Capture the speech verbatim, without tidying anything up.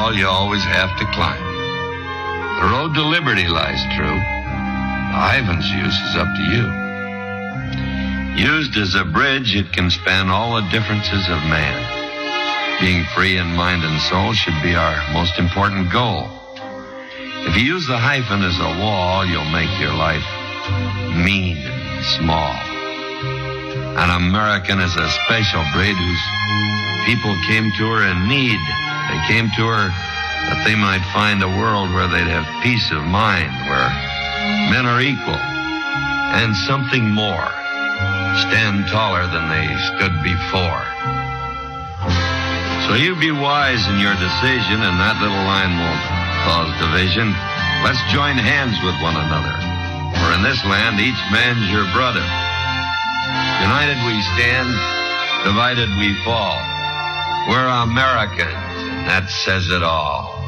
wall you always have to climb. The road to liberty lies true. The hyphen's use is up to you. Used as a bridge, it can span all the differences of man. Being free in mind and soul should be our most important goal. If you use the hyphen as a wall, you'll make your life mean and small. An American is a special breed whose people came to her in need. They came to her that they might find a world where they'd have peace of mind, where men are equal, and something more, stand taller than they stood before. So you be wise in your decision, and that little line won't cause division. Let's join hands with one another, for in this land each man's your brother. United we stand, divided we fall. We're Americans, and that says it all.